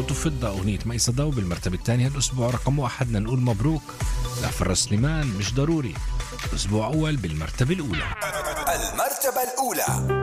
وتفض أغنية مي صدى. بالمرتبة الثانية هالأسبوع رقم 1 بدنا نقول مبروك لفرس سليمان مش ضروري، أسبوع أول بالمرتبة الأولى. المرتبة الأولى.